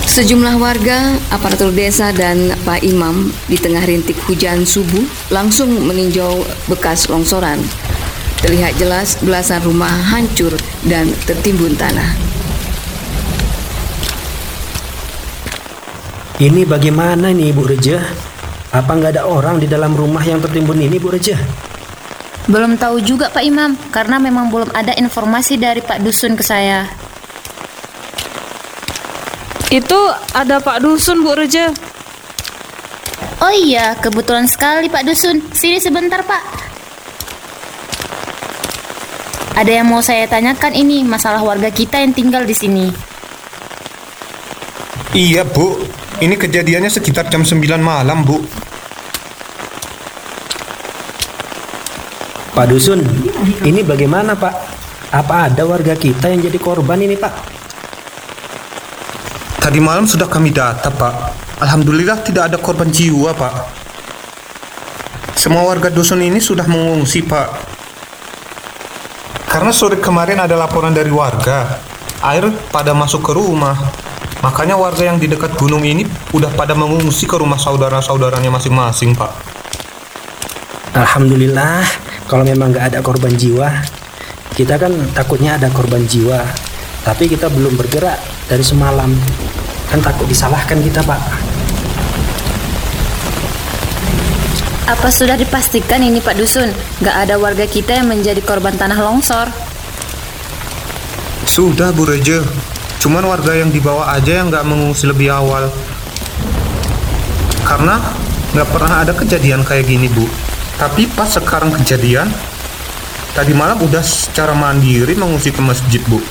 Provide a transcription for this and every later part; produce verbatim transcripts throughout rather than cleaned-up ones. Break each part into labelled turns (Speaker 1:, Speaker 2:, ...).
Speaker 1: Sejumlah warga, aparatur desa dan Pak Imam di tengah rintik hujan subuh langsung meninjau bekas longsoran. Terlihat jelas belasan rumah hancur dan tertimbun tanah.
Speaker 2: Ini bagaimana nih Bu Reja? Apa nggak ada orang di dalam rumah yang tertimbun ini Bu Reja?
Speaker 3: Belum tahu juga Pak Imam, karena memang belum ada informasi dari Pak Dusun ke saya.
Speaker 4: Itu ada Pak Dusun, Bu Reja.
Speaker 3: Oh iya, kebetulan sekali Pak Dusun. Sini sebentar Pak. Ada yang mau saya tanyakan ini, masalah warga kita yang tinggal di sini.
Speaker 5: Iya Bu, ini kejadiannya sekitar jam sembilan malam Bu.
Speaker 2: Pak Dusun, ini bagaimana Pak? Apa ada warga kita yang jadi korban ini Pak?
Speaker 5: Tadi malam sudah kami data Pak. Alhamdulillah tidak ada korban jiwa Pak. Semua warga dusun ini sudah mengungsi Pak. Karena sore kemarin ada laporan dari warga, air pada masuk ke rumah. Makanya warga yang di dekat gunung ini udah pada mengungsi ke rumah saudara-saudaranya masing-masing Pak.
Speaker 2: Alhamdulillah, kalau memang nggak ada korban jiwa. Kita kan takutnya ada korban jiwa, tapi kita belum bergerak dari semalam. Kan takut disalahkan kita Pak.
Speaker 3: Apa sudah dipastikan ini Pak Dusun, nggak ada warga kita yang menjadi korban tanah longsor?
Speaker 5: Sudah Bu Reja, cuman warga yang dibawa aja yang nggak mengungsi lebih awal. Karena nggak pernah ada kejadian kayak gini Bu. Tapi pas sekarang kejadian, tadi malam udah secara mandiri mengungsi ke masjid Bu.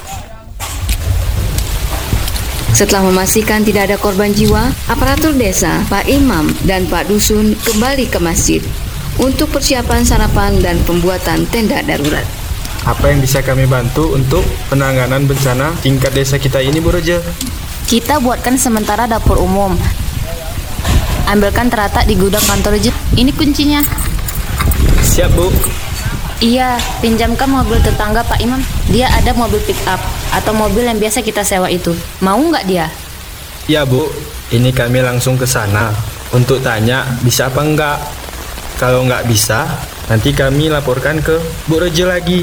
Speaker 1: Setelah memastikan tidak ada korban jiwa, aparatur desa, Pak Imam, dan Pak Dusun kembali ke masjid untuk persiapan sarapan dan pembuatan tenda darurat.
Speaker 6: Apa yang bisa kami bantu untuk penanganan bencana tingkat desa kita ini Bu Reja?
Speaker 3: Kita buatkan sementara dapur umum. Ambilkan terletak di gudang kantor Reja. Ini kuncinya.
Speaker 6: Siap Bu.
Speaker 3: Iya, pinjamkan mobil tetangga Pak Imam. Dia ada mobil pick up atau mobil yang biasa kita sewa itu. Mau nggak dia?
Speaker 6: Ya Bu, ini kami langsung ke sana untuk tanya bisa apa enggak. Kalau nggak bisa, nanti kami laporkan ke Bu Reja lagi.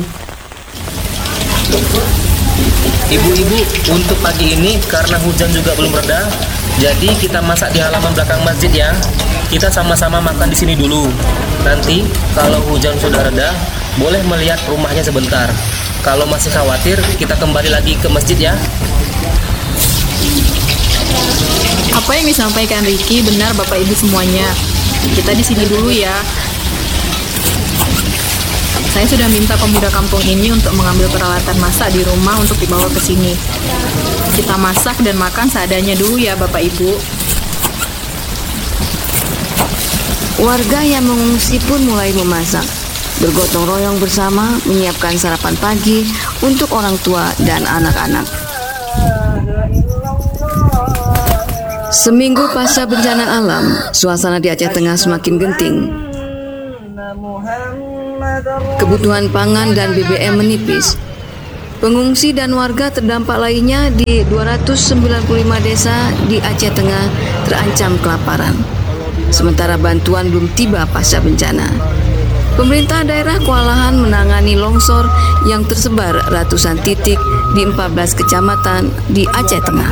Speaker 7: Ibu-ibu, untuk pagi ini karena hujan juga belum reda, jadi kita masak di halaman belakang masjid ya. Kita sama-sama makan di sini dulu. Nanti kalau hujan sudah reda, boleh melihat rumahnya sebentar. Kalau masih khawatir, kita kembali lagi ke masjid ya.
Speaker 4: Apa yang disampaikan Ricky benar Bapak Ibu semuanya. Kita di sini dulu ya. Saya sudah minta pemuda kampung ini untuk mengambil peralatan masak di rumah untuk dibawa ke sini. Kita masak dan makan seadanya dulu ya Bapak Ibu.
Speaker 1: Warga yang mengungsi pun mulai memasak. Bergotong royong bersama menyiapkan sarapan pagi untuk orang tua dan anak-anak. Seminggu pasca bencana alam, suasana di Aceh Tengah semakin genting. Kebutuhan pangan dan B B M menipis. Pengungsi dan warga terdampak lainnya di dua ratus sembilan puluh lima desa di Aceh Tengah terancam kelaparan. Sementara bantuan belum tiba pasca bencana. Pemerintah daerah kewalahan menangani longsor yang tersebar ratusan titik di empat belas kecamatan di Aceh Tengah.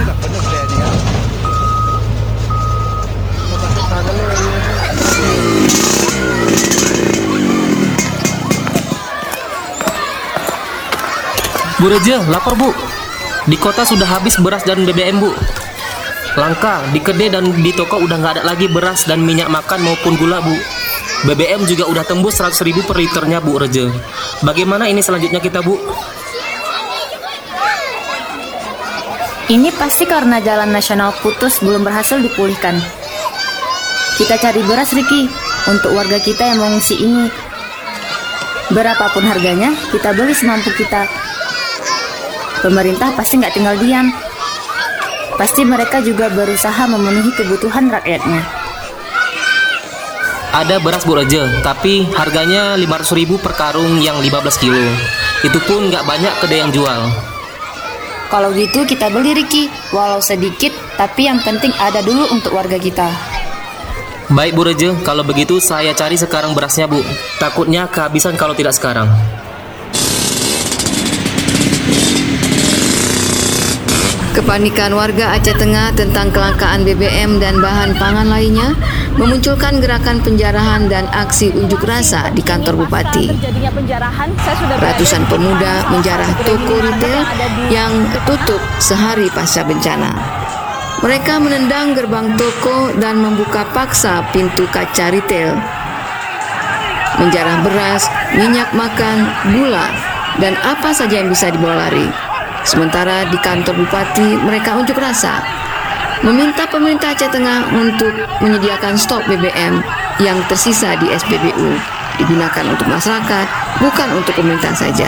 Speaker 7: Bu Reja, lapor Bu. Di kota sudah habis beras dan B B M Bu. Langka, di kedai dan di toko udah nggak ada lagi beras dan minyak makan maupun gula Bu. B B M juga udah tembus seratus ribu per liternya Bu Reja. Bagaimana ini selanjutnya kita Bu?
Speaker 3: Ini pasti karena jalan nasional putus belum berhasil dipulihkan. Kita cari beras Ricky untuk warga kita yang mengungsi ini. Berapapun harganya, kita beli semampu kita. Pemerintah pasti nggak tinggal diam. Pasti mereka juga berusaha memenuhi kebutuhan rakyatnya.
Speaker 7: Ada beras Bu Reja, tapi harganya lima ratus ribu per karung yang lima belas kilo. Itu pun nggak banyak kedai yang jual.
Speaker 3: Kalau gitu kita beli Riki, walau sedikit, tapi yang penting ada dulu untuk warga kita.
Speaker 7: Baik Bu Reje, kalau begitu saya cari sekarang berasnya Bu. Takutnya kehabisan kalau tidak sekarang.
Speaker 1: Kepanikan warga Aceh Tengah tentang kelangkaan B B M dan bahan pangan lainnya memunculkan gerakan penjarahan dan aksi unjuk rasa di kantor bupati. Ratusan pemuda menjarah toko retail yang tutup sehari pasca bencana. Mereka menendang gerbang toko dan membuka paksa pintu kaca retail. Menjarah beras, minyak makan, gula, dan apa saja yang bisa dibawa lari. Sementara di kantor bupati mereka unjuk rasa meminta pemerintah Aceh Tengah untuk menyediakan stok B B M yang tersisa di S P B U digunakan untuk masyarakat, bukan untuk pemerintah saja.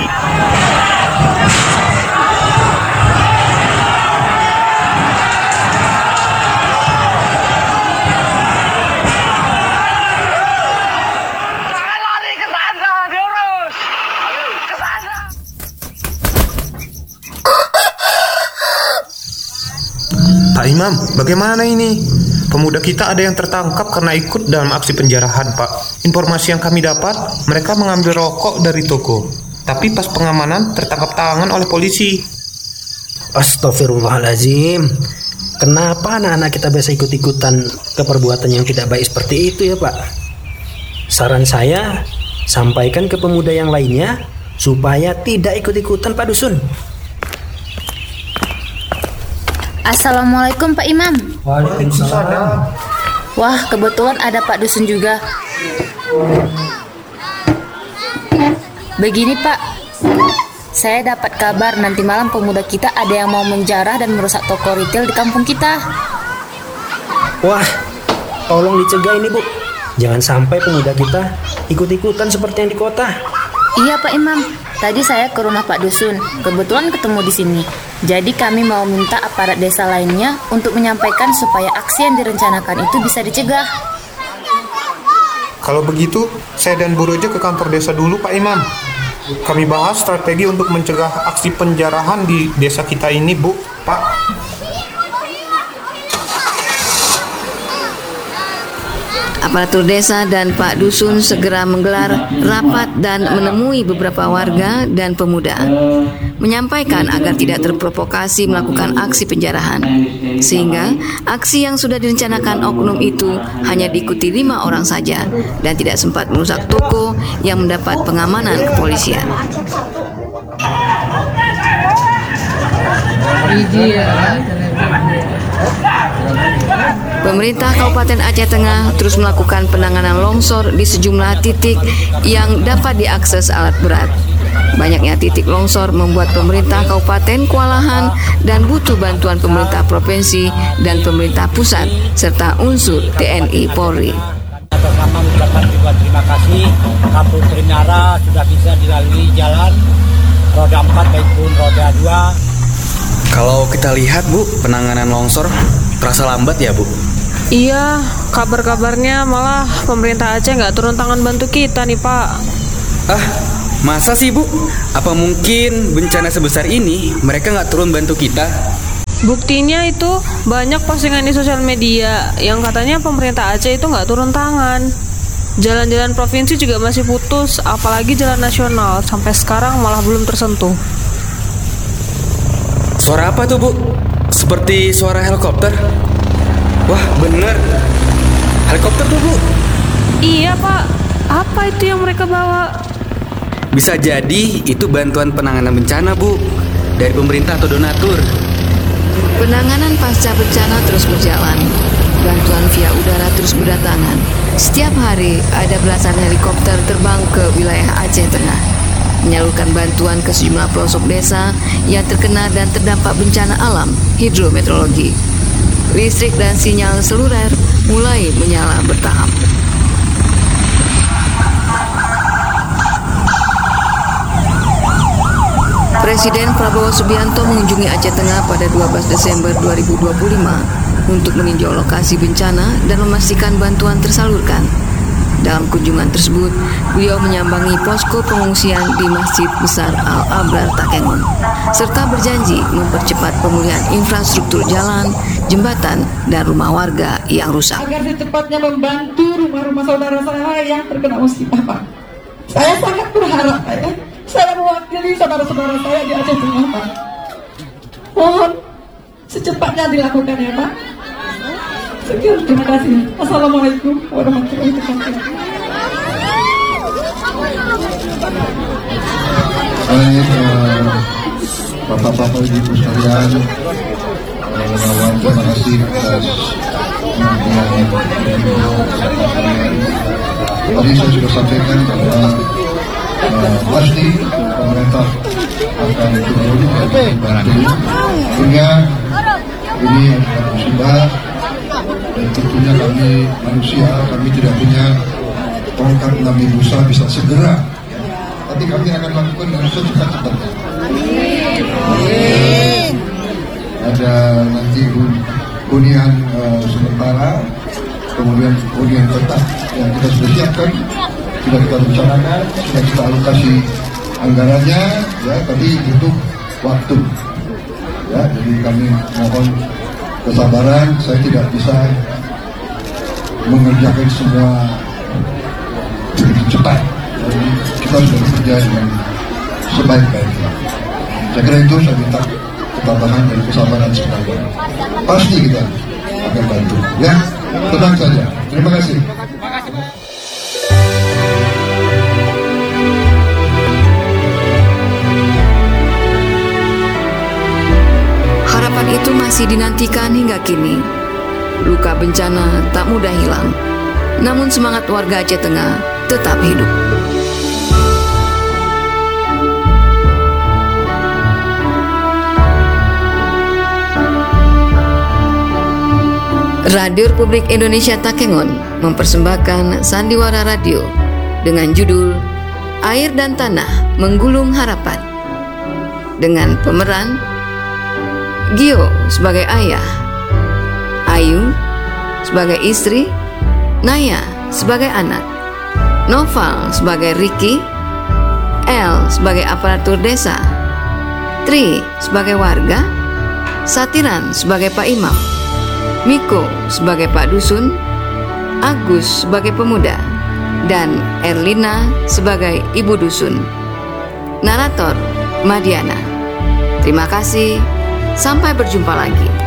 Speaker 5: Pak Imam, bagaimana ini? Pemuda kita ada yang tertangkap karena ikut dalam aksi penjarahan, Pak. Informasi yang kami dapat, mereka mengambil rokok dari toko. Tapi pas pengamanan tertangkap tangan oleh polisi.
Speaker 2: Astagfirullahaladzim. Kenapa anak-anak kita biasa ikut-ikutan ke perbuatan yang tidak baik seperti itu ya Pak? Saran saya, sampaikan ke pemuda yang lainnya supaya tidak ikut-ikutan Pak Dusun.
Speaker 3: Assalamualaikum Pak Imam.
Speaker 2: Waalaikumsalam.
Speaker 3: Wah, kebetulan ada Pak Dusun juga. Begini Pak, saya dapat kabar nanti malam pemuda kita ada yang mau menjarah dan merusak toko retail di kampung kita.
Speaker 2: Wah, tolong dicegah ini Bu. Jangan sampai pemuda kita ikut-ikutan seperti yang di kota.
Speaker 3: Iya Pak Imam, tadi saya ke rumah Pak Dusun, kebetulan ketemu di sini. Jadi kami mau minta aparat desa lainnya untuk menyampaikan supaya aksi yang direncanakan itu bisa dicegah.
Speaker 5: Kalau begitu, saya dan Bu Reje ke kantor desa dulu, Pak Imam. Kami bahas strategi untuk mencegah aksi penjarahan di desa kita ini, Bu, Pak.
Speaker 1: Aparatur desa dan Pak Dusun segera menggelar rapat dan menemui beberapa warga dan pemuda, menyampaikan agar tidak terprovokasi melakukan aksi penjarahan, sehingga aksi yang sudah direncanakan oknum itu hanya diikuti lima orang saja dan tidak sempat merusak toko yang mendapat pengamanan kepolisian. Pemerintah Kabupaten Aceh Tengah terus melakukan penanganan longsor di sejumlah titik yang dapat diakses alat berat. Banyaknya titik longsor membuat pemerintah kabupaten kewalahan dan butuh bantuan pemerintah provinsi dan pemerintah pusat serta unsur T N I Polri.
Speaker 8: Pertama mengucapkan juga terima kasih, Kampung Trinara sudah bisa dilalui jalan roda empat maupun roda dua.
Speaker 9: Kalau kita lihat Bu, penanganan longsor terasa lambat ya Bu?
Speaker 10: Iya, kabar-kabarnya malah pemerintah Aceh nggak turun tangan bantu kita nih Pak.
Speaker 9: Ah, masa sih Bu? Apa mungkin bencana sebesar ini mereka nggak turun bantu kita?
Speaker 10: Buktinya itu banyak postingan di sosial media yang katanya pemerintah Aceh itu nggak turun tangan. Jalan-jalan provinsi juga masih putus, apalagi jalan nasional sampai sekarang malah belum tersentuh.
Speaker 9: Suara apa tuh Bu? Seperti suara helikopter. Wah bener, helikopter tuh Bu.
Speaker 10: Iya Pak, apa itu yang mereka bawa?
Speaker 9: Bisa jadi itu bantuan penanganan bencana Bu, dari pemerintah atau donatur.
Speaker 1: Penanganan pasca bencana terus berjalan. Bantuan via udara terus berdatangan. Setiap hari ada belasan helikopter terbang ke wilayah Aceh Tengah, menyalurkan bantuan ke sejumlah pelosok desa yang terkena dan terdampak bencana alam hidrometeorologi. Listrik dan sinyal seluler mulai menyala bertahap. Presiden Prabowo Subianto mengunjungi Aceh Tengah pada dua belas Desember dua ribu dua puluh lima untuk meninjau lokasi bencana dan memastikan bantuan tersalurkan. Dalam kunjungan tersebut, beliau menyambangi posko pengungsian di Masjid Besar Al-Abrar Takengon, serta berjanji mempercepat pemulihan infrastruktur jalan, jembatan, dan rumah warga yang rusak.
Speaker 11: Agar secepatnya membantu rumah-rumah saudara saya yang terkena musibah, Pak. Saya sangat berharap, Pak, ya. Saya mewakili saudara-saudara saya di Aceh Tengah, Pak. Mohon secepatnya dilakukan, ya, Pak. Sekian, terima kasih. Assalamualaikum warahmatullahi wabarakatuh.
Speaker 12: Baik, uh, Bapak-Bapak Ibu sekalian, relawan, terima kasih atas penantian yang tadi saya sudah sampaikan bahwa uh, pasti pemerintah akan turun dan membantu, sehingga ini adalah musibah. Dan tentunya kami manusia, kami tidak punya tongkat Nabi Musa bisa segera, tapi kami akan lakukan dengan secepat-cepatnya. Ada nanti hunian uh, sementara, kemudian hunian tetap yang kita sudah siapkan, sudah kita rencanakan, sudah kita alokasi anggarannya, ya, tapi butuh waktu. Ya, jadi kami mohon kesabaran, saya tidak bisa mengerjakan semua begitu cepat. Jadi kita sudah bekerja dengan sebaik-baiknya. Saya kira itu saya minta ketabahan dan kesabaran semuanya. Pasti kita akan bantu. Ya, tenang saja. Terima kasih.
Speaker 1: Harapan itu masih dinantikan hingga kini. Luka bencana tak mudah hilang, namun semangat warga Aceh Tengah tetap hidup. Radio Republik Indonesia Takengon mempersembahkan Sandiwara Radio dengan judul Air dan Tanah Menggulung Harapan, dengan pemeran Gio sebagai ayah, Ayu sebagai istri, Naya sebagai anak, Noval sebagai Ricky, El sebagai aparatur desa, Tri sebagai warga, Satiran sebagai Pak Imam, Miko sebagai Pak Dusun, Agus sebagai pemuda, dan Erlina sebagai ibu dusun. Narator Madiana. Terima kasih. Sampai berjumpa lagi.